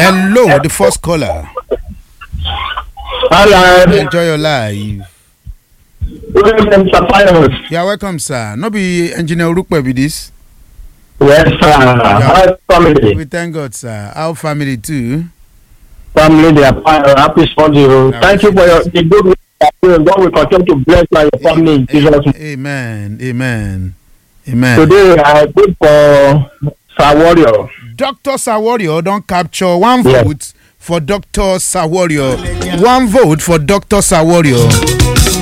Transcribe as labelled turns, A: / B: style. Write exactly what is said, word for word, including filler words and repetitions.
A: Hello, the first caller.
B: Hello.
A: Enjoy your life. You are welcome, sir. No be engineer Urukpe with this.
B: Yes, sir. How family?
A: We thank God, sir. Our family too.
B: Family, they are fine. Happy for you. Thank you for your the good work. God will continue to bless my family in Jesus' name.
A: Amen. Amen. Amen.
B: Today, I vote for Sawario.
A: Doctor Sawario don't capture one
B: Yes.
A: vote for Doctor Sawario. One vote for Doctor Sawario.